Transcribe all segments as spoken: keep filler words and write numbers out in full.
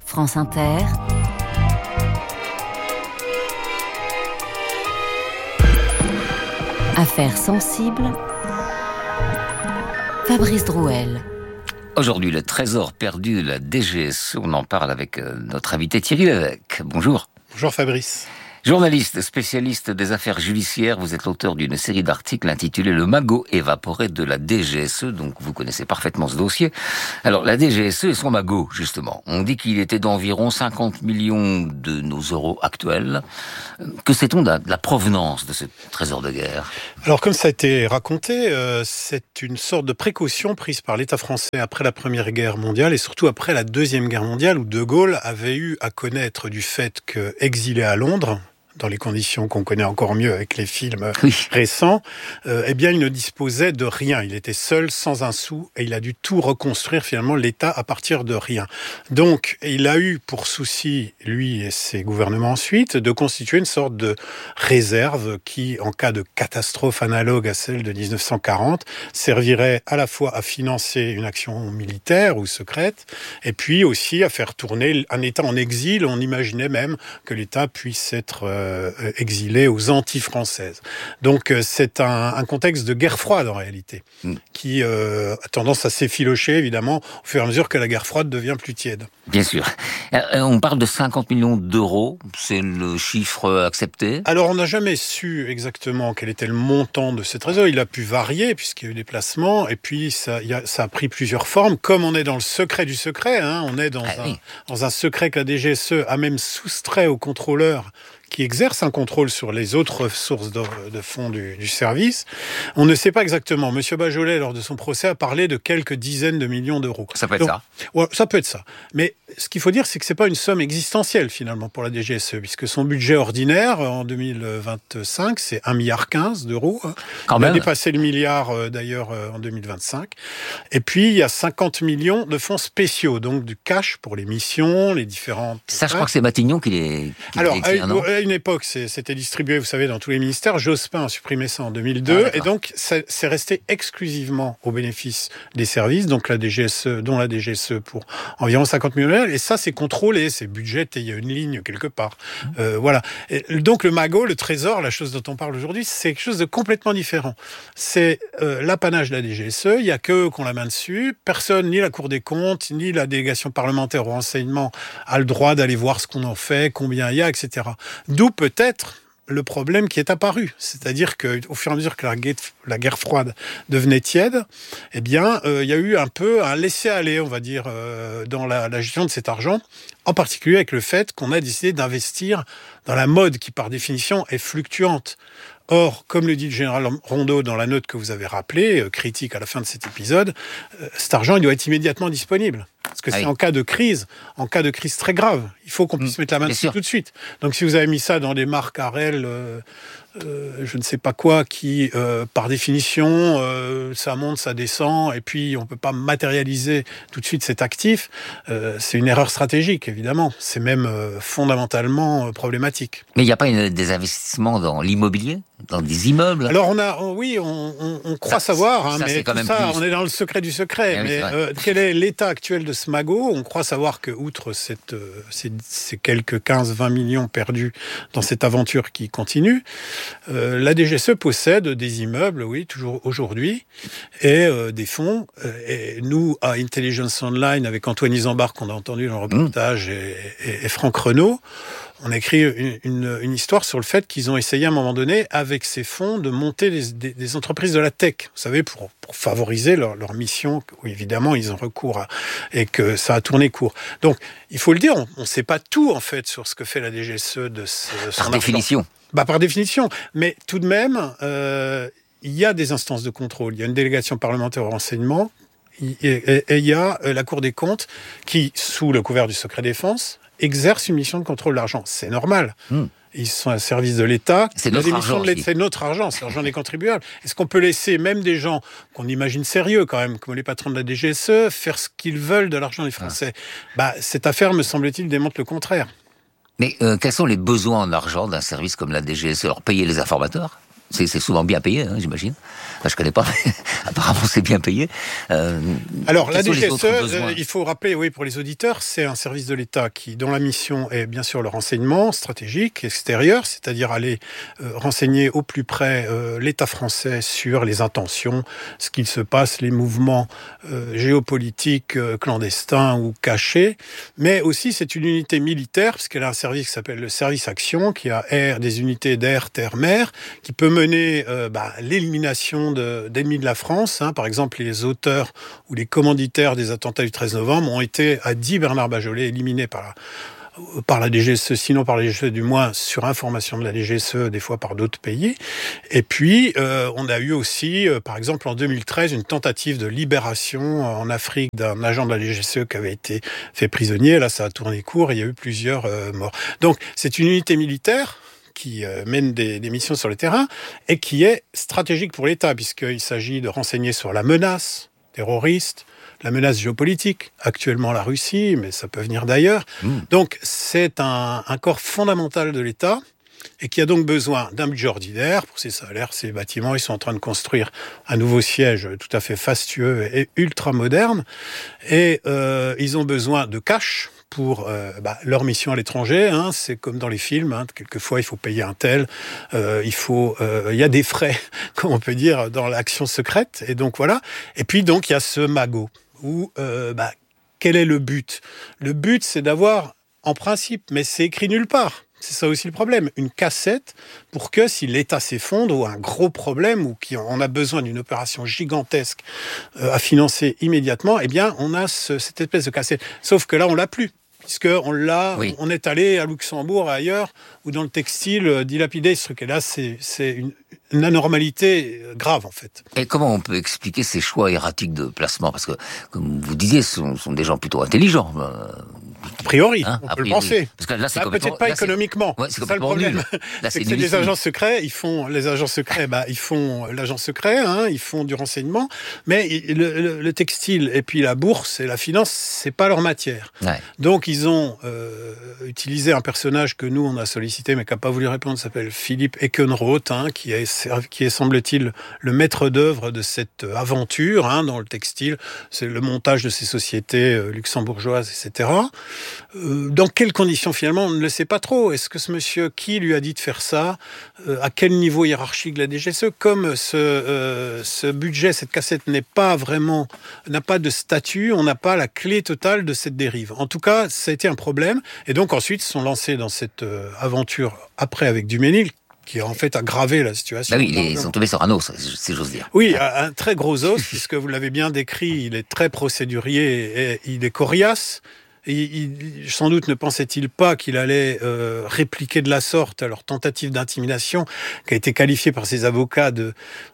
France Inter. Affaires sensibles. Fabrice Drouel. Aujourd'hui, le trésor perdu de la D G S E, on en parle avec notre invité Thierry Lévesque. Bonjour. Bonjour Fabrice. Journaliste, spécialiste des affaires judiciaires, vous êtes l'auteur d'une série d'articles intitulée « Le magot évaporé de la D G S E », donc vous connaissez parfaitement ce dossier. Alors, la D G S E et son magot, justement. On dit qu'il était d'environ cinquante millions de nos euros actuels. Que sait-on de la provenance de ce trésor de guerre ? Alors, comme ça a été raconté, euh, c'est une sorte de précaution prise par l'État français après la Première Guerre mondiale et surtout après la Deuxième Guerre mondiale, où De Gaulle avait eu à connaître du fait qu'exilé à Londres, dans les conditions qu'on connaît encore mieux avec les films oui. récents, euh, eh bien, il ne disposait de rien. Il était seul, sans un sou, et il a dû tout reconstruire, finalement, l'État à partir de rien. Donc, il a eu pour souci, lui et ses gouvernements ensuite, de constituer une sorte de réserve qui, en cas de catastrophe analogue à celle de dix-neuf cent quarante, servirait à la fois à financer une action militaire ou secrète, et puis aussi à faire tourner un État en exil. On imaginait même que l'État puisse être euh, exilé aux Antilles françaises. Donc c'est un, un contexte de guerre froide en réalité, mm. qui euh, a tendance à s'effilocher évidemment au fur et à mesure que la guerre froide devient plus tiède. Bien sûr. Euh, on parle de cinquante millions d'euros, c'est le chiffre accepté ? Alors on n'a jamais su exactement quel était le montant de ce trésor. Il a pu varier puisqu'il y a eu des placements et puis ça, y a, ça a pris plusieurs formes. Comme on est dans le secret du secret, hein, on est dans, ah, un, oui. dans un secret que la D G S E a même soustrait aux contrôleurs qui exerce un contrôle sur les autres sources de, de fonds du, du service. On ne sait pas exactement. Monsieur Bajolet, lors de son procès, a parlé de quelques dizaines de millions d'euros. Ça peut être Donc, ça. Ouais, ça peut être ça. Mais ce qu'il faut dire, c'est que c'est pas une somme existentielle, finalement, pour la D G S E, puisque son budget ordinaire, en deux mille vingt-cinq, c'est un virgule quinze milliard d'euros. Quand Il même. a dépassé le milliard, d'ailleurs, en deux mille vingt-cinq. Et puis, il y a cinquante millions de fonds spéciaux, donc du cash pour les missions, les différentes... Ça, je crois que c'est Matignon qui les, qui Alors, les écrit, à, non à une époque, c'était distribué, vous savez, dans tous les ministères. Jospin a supprimé ça en deux mille deux. Ah, et donc, c'est resté exclusivement au bénéfice des services, donc la D G S E, dont la D G S E pour environ cinquante millions d'euros. Et ça, c'est contrôlé, c'est budgété, il y a une ligne quelque part. Mmh. Euh, voilà. Et donc, le magot, le trésor, la chose dont on parle aujourd'hui, c'est quelque chose de complètement différent. C'est euh, l'apanage de la D G S E. Il n'y a qu'eux qui ont la main dessus. Personne, ni la Cour des comptes, ni la délégation parlementaire au renseignement, a le droit d'aller voir ce qu'on en fait, combien il y a, et cetera. D'où peut-être le problème qui est apparu, c'est-à-dire qu'au fur et à mesure que la guerre, la guerre froide devenait tiède, eh bien, euh, il y a eu un peu un laisser-aller, on va dire, euh, dans la, la gestion de cet argent, en particulier avec le fait qu'on a décidé d'investir dans la mode qui, par définition, est fluctuante. Or, comme le dit le général Rondeau dans la note que vous avez rappelée, euh, critique à la fin de cet épisode, euh, cet argent, il doit être immédiatement disponible. Parce que ah c'est oui. en cas de crise, en cas de crise très grave, il faut qu'on puisse mmh, mettre la main dessus tout de suite. Donc si vous avez mis ça dans des marques Arel, euh, euh, je ne sais pas quoi, qui, euh, par définition, euh, ça monte, ça descend, et puis on ne peut pas matérialiser tout de suite cet actif, euh, c'est une erreur stratégique, évidemment. C'est même euh, fondamentalement euh, problématique. Mais il n'y a pas une, des investissements dans l'immobilier ? Dans des immeubles ? Alors on a, on, oui, on, on, on croit ça, savoir, hein, ça, mais quand tout même ça, plus. on est dans le secret du secret. Ah, mais oui, euh, quel est l'état actuel de ce magot ? On croit savoir que, outre cette, euh, ces, ces quelques quinze à vingt millions perdus dans cette aventure qui continue, euh, la D G S E possède des immeubles, oui, toujours aujourd'hui, et euh, des fonds. Et nous, à Intelligence Online, avec Antoine Isambard, qu'on a entendu dans le reportage, mmh. et, et, et Franck Renaud, on a écrit une, une, une histoire sur le fait qu'ils ont essayé à un moment donné, avec ces fonds, de monter des, des, des entreprises de la tech. Vous savez, pour, pour favoriser leur, leur mission, où évidemment ils ont recours à, et que ça a tourné court. Donc, il faut le dire, on ne sait pas tout en fait sur ce que fait la D G S E de ce, son Par définition. Bah, par définition. Mais tout de même, euh, il y a des instances de contrôle. Il y a une délégation parlementaire au renseignement. Et il y a la Cour des comptes qui, sous le couvert du secret défense, exerce une mission de contrôle de l'argent. C'est normal. Mmh. Ils sont à service de l'État. C'est notre argent. De c'est notre argent, c'est l'argent des contribuables. Est-ce qu'on peut laisser même des gens qu'on imagine sérieux quand même, comme les patrons de la D G S E, faire ce qu'ils veulent de l'argent des Français ? ah. Bah, cette affaire, me semble-t-il, démontre le contraire. Mais euh, quels sont les besoins en argent d'un service comme la D G S E ? Alors, payer les informateurs ? C'est, c'est souvent bien payé, hein, j'imagine. Enfin, je connais pas, mais apparemment c'est bien payé. Euh, Alors la D G S E, euh, il faut rappeler, oui, pour les auditeurs, c'est un service de l'État qui, dont la mission est bien sûr le renseignement stratégique extérieur, c'est-à-dire aller euh, renseigner au plus près euh, l'État français sur les intentions, ce qu'il se passe, les mouvements euh, géopolitiques euh, clandestins ou cachés. Mais aussi c'est une unité militaire, parce qu'elle a un service qui s'appelle le service action, qui a air, des unités d'air, terre, mer, qui peut mener euh, bah, l'élimination de, d'ennemis de la France. Hein. Par exemple, les auteurs ou les commanditaires des attentats du treize novembre ont été, a dit Bernard Bajolet, éliminés par la, par la D G S E, sinon par la D G S E, du moins sur information de la D G S E, des fois par d'autres pays. Et puis, euh, on a eu aussi, euh, par exemple, en deux mille treize, une tentative de libération en Afrique d'un agent de la D G S E qui avait été fait prisonnier. Là, ça a tourné court et il y a eu plusieurs euh, morts. Donc, c'est une unité militaire qui euh, mène des, des missions sur le terrain et qui est stratégique pour l'État, puisqu'il s'agit de renseigner sur la menace terroriste, la menace géopolitique, actuellement la Russie, mais ça peut venir d'ailleurs. Mmh. Donc c'est un, un corps fondamental de l'État et qui a donc besoin d'un budget ordinaire pour ses salaires, ses bâtiments. Ils sont en train de construire un nouveau siège tout à fait fastueux et ultra moderne. Et euh, ils ont besoin de cash pour euh, bah, leur mission à l'étranger. Hein, c'est comme dans les films. Hein, quelquefois, il faut payer un tel. Euh, il faut, euh, il y a des frais, comme on peut dire, dans l'action secrète. Et donc voilà. Et puis donc il y a ce magot. Où euh, bah, quel est le but ? Le but, c'est d'avoir, en principe, mais c'est écrit nulle part. C'est ça aussi le problème. Une cassette pour que si l'État s'effondre ou un gros problème ou qu'on a besoin d'une opération gigantesque euh, à financer immédiatement, eh bien, on a ce, cette espèce de cassette. Sauf que là, on l'a plus. Puisqu'on l'a, oui. on est allé à Luxembourg, ailleurs, ou dans le textile, euh, dilapider ce truc. Et là, c'est, c'est une, une anormalité grave, en fait. Et comment on peut expliquer ces choix erratiques de placement ? Parce que, comme vous disiez, ce sont, sont des gens plutôt intelligents. Euh, a priori, hein, on a peut priori. le penser. Parce que là, c'est bah, peut-être pas là, économiquement. C'est, ouais, c'est, c'est ça le problème. Là, c'est, c'est que c'est des agents secrets. Ils font les agents secrets. Bah, ils font l'agent secret. Hein, ils font du renseignement. Mais le, le, le textile et puis la bourse et la finance, c'est pas leur matière. Ouais. Donc ils ont euh, utilisé un personnage que nous on a sollicité, mais qui n'a pas voulu répondre. S'appelle Philippe Eckenroth, hein, qui est qui est semble-t-il le maître d'œuvre de cette aventure hein, dans le textile. C'est le montage de ces sociétés euh, luxembourgeoises, et cetera. Euh, dans quelles conditions finalement, on ne le sait pas trop. Est-ce que ce monsieur, qui lui a dit de faire ça, euh, à quel niveau hiérarchique de la D G S E, comme ce, euh, ce budget, cette cassette n'est pas vraiment, n'a pas de statut, on n'a pas la clé totale de cette dérive. En tout cas, ça a été un problème. Et donc ensuite, ils se sont lancés dans cette euh, aventure après avec Duménil, qui a en fait aggravé la situation. Bah oui, ils sont tombés sur un os, si j'ose dire. Oui, un très gros os, puisque vous l'avez bien décrit, il est très procédurier et il est coriace. Et il, sans doute ne pensait-il pas qu'il allait euh, répliquer de la sorte à leur tentative d'intimidation, qui a été qualifiée par ses avocats de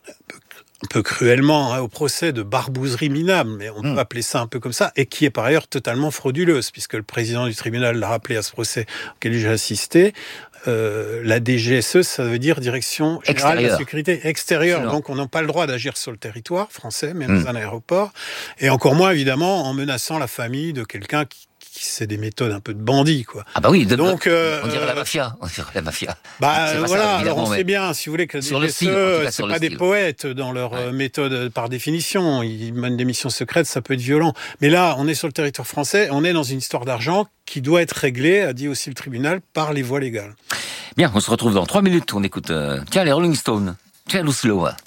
un peu cruellement hein, au procès de barbouzerie minable, mais on mmh. peut appeler ça un peu comme ça, et qui est par ailleurs totalement frauduleuse, puisque le président du tribunal l'a rappelé à ce procès auquel j'ai assisté. Euh, la D G S E, ça veut dire Direction Générale Extérieur. de la Sécurité Extérieure. Excellent. Donc on n'a pas le droit d'agir sur le territoire français, même mmh. dans un aéroport, et encore moins évidemment en menaçant la famille de quelqu'un qui c'est des méthodes un peu de bandits, quoi. Ah bah oui, de, donc euh, on dirait la mafia, on dirait la mafia. Bah voilà, ça, alors on sait bien, si vous voulez, que la D G S E, c'est pas des style. poètes dans leur ouais. méthode par définition. Ils mènent des missions secrètes, ça peut être violent. Mais là, on est sur le territoire français, on est dans une histoire d'argent qui doit être réglée, a dit aussi le tribunal, par les voies légales. Bien, on se retrouve dans trois minutes. On écoute, euh, tiens, les Rolling Stones, tiens, Slow.